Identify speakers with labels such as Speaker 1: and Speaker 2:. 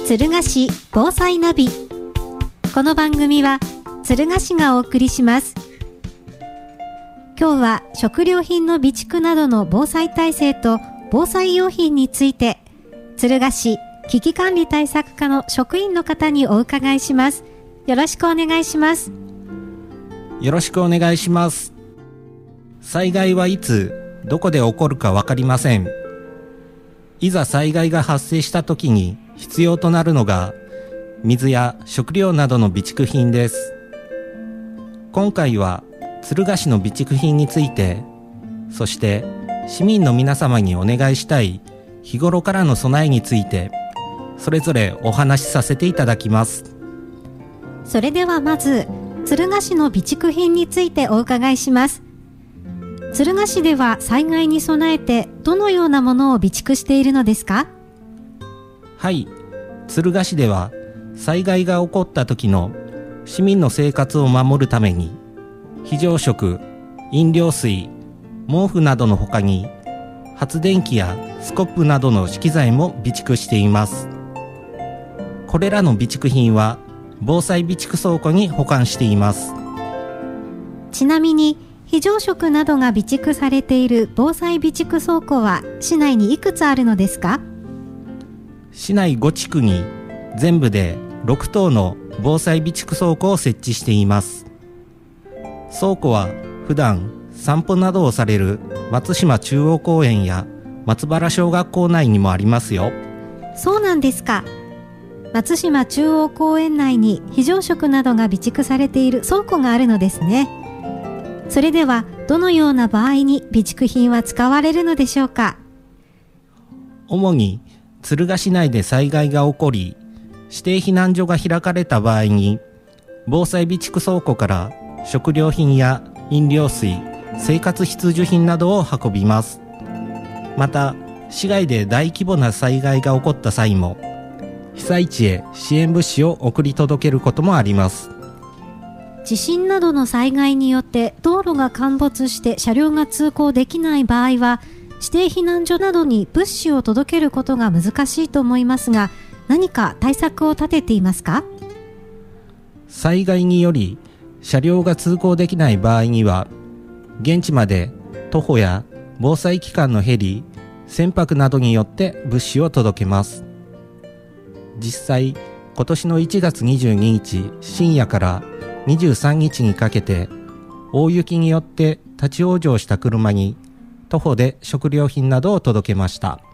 Speaker 1: 敦賀市防災ナビ。この番組は敦賀市がお送りします。今日は食料品の備蓄などの防災体制と防災用品について、敦賀市危機管理対策課の職員の方にお伺いします。よろしくお願いします。
Speaker 2: よろしくお願いします。災害はいつどこで起こるか分かりません。いざ災害が発生した時に必要となるのが水や食料などの備蓄品です。今回は敦賀市の備蓄品について、そして市民の皆様にお願いしたい日頃からの備えについて、それぞれお話しさせていただきます。
Speaker 1: それではまず敦賀市の備蓄品についてお伺いします。敦賀市では災害に備えてどのようなものを備蓄しているのですか？
Speaker 2: はい、敦賀市では災害が起こった時の市民の生活を守るために、非常食、飲料水、毛布などの他に発電機やスコップなどの資機材も備蓄しています。これらの備蓄品は防災備蓄倉庫に保管しています。
Speaker 1: ちなみに非常食などが備蓄されている防災備蓄倉庫は市内にいくつあるのですか？
Speaker 2: 市内5地区に全部で6棟の防災備蓄倉庫を設置しています。倉庫は普段散歩などをされる松島中央公園や松原小学校内にもありますよ。
Speaker 1: そうなんですか。松島中央公園内に非常食などが備蓄されている倉庫があるのですね。それではどのような場合に備蓄品は使われるのでしょうか？
Speaker 2: 主に敦賀市内で災害が起こり、指定避難所が開かれた場合に、防災備蓄倉庫から食料品や飲料水、生活必需品などを運びます。また、市外で大規模な災害が起こった際も、被災地へ支援物資を送り届けることもあります。
Speaker 1: 地震などの災害によって道路が陥没して車両が通行できない場合は、指定避難所などに物資を届けることが難しいと思いますが、何か対策を立てていますか？
Speaker 2: 災害により車両が通行できない場合には、現地まで徒歩や防災機関のヘリ、船舶などによって物資を届けます。実際、今年の1月22日深夜から23日にかけて、大雪によって立ち往生した車に徒歩で食料品などを届けました。